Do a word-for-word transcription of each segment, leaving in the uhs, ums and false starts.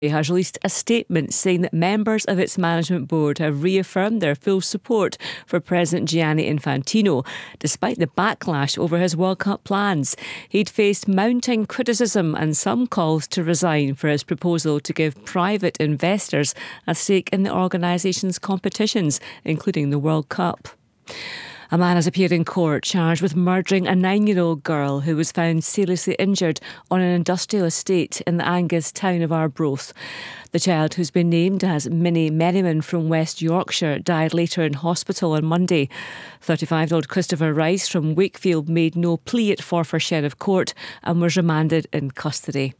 It has released a statement saying that members of its management board have reaffirmed their full support for President Gianni Infantino, despite the backlash over his World Cup plans. He'd faced mounting criticism and some calls to resign for his proposal to give private investors a stake in the organisation's competitions, including the World Cup. A man has appeared in court charged with murdering a nine-year-old girl who was found seriously injured on an industrial estate in the Angus town of Arbroath. The child, who's been named as Minnie Merriman from West Yorkshire, died later in hospital on Monday. thirty-five-year-old Christopher Rice from Wakefield made no plea at Forfar Sheriff Court and was remanded in custody.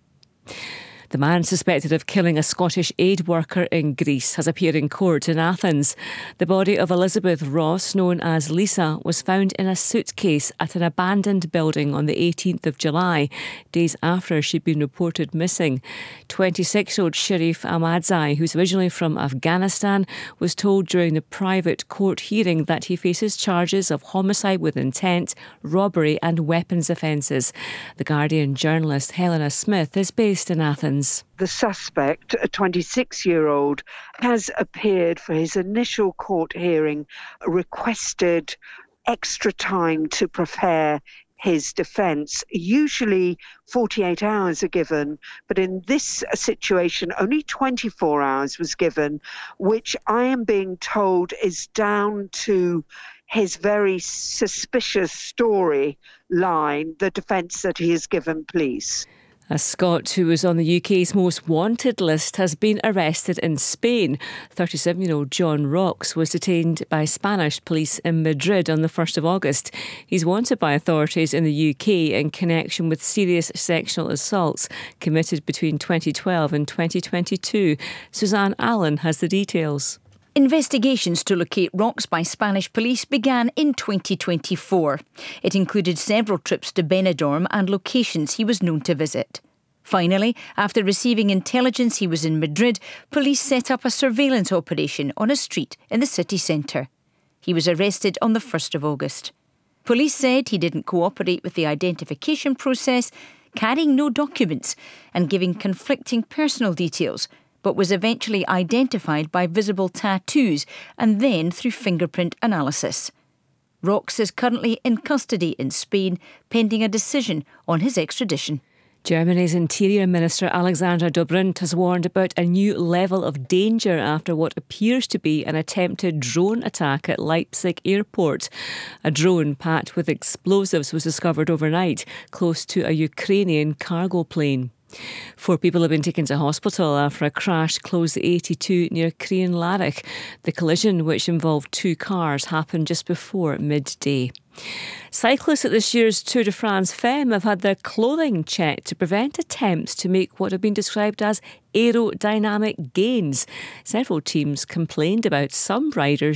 The man suspected of killing a Scottish aid worker in Greece has appeared in court in Athens. The body of Elizabeth Ross, known as Lisa, was found in a suitcase at an abandoned building on the eighteenth of July, days after she'd been reported missing. twenty-six-year-old Sharif Ahmadzai, who's originally from Afghanistan, was told during the private court hearing that he faces charges of homicide with intent, robbery and weapons offences. The Guardian journalist Helena Smith is based in Athens. The suspect, a twenty-six-year-old, has appeared for his initial court hearing, requested extra time to prepare his defence. Usually forty-eight hours are given, but in this situation only twenty-four hours was given, which I am being told is down to his very suspicious story line, the defence that he has given police. A Scot who was on the U K's most wanted list has been arrested in Spain. thirty-seven-year-old John Rocks was detained by Spanish police in Madrid on the first of August. He's wanted by authorities in the U K in connection with serious sexual assaults committed between twenty twelve and twenty twenty-two. Suzanne Allen has the details. Investigations to locate Rocks by Spanish police began in twenty twenty-four. It included several trips to Benidorm and locations he was known to visit. Finally, after receiving intelligence he was in Madrid, police set up a surveillance operation on a street in the city centre. He was arrested on the first of August. Police said he didn't cooperate with the identification process, carrying no documents and giving conflicting personal details, but was eventually identified by visible tattoos and then through fingerprint analysis. Rocks is currently in custody in Spain, pending a decision on his extradition. Germany's Interior Minister Alexandra Dobrindt has warned about a new level of danger after what appears to be an attempted drone attack at Leipzig airport. A drone packed with explosives was discovered overnight close to a Ukrainian cargo plane. Four people have been taken to hospital after a crash closed the eighty-two near Crianlarich. The collision, which involved two cars, happened just before midday. Cyclists at this year's Tour de France Femme have had their clothing checked to prevent attempts to make what have been described as aerodynamic gains. Several teams complained about some riders